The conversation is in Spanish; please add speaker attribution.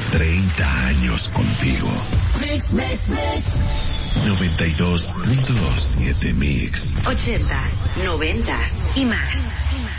Speaker 1: 30 años contigo.
Speaker 2: Mix, mix, mix.
Speaker 1: 92.7 Mix.
Speaker 3: 80s, 90s y más.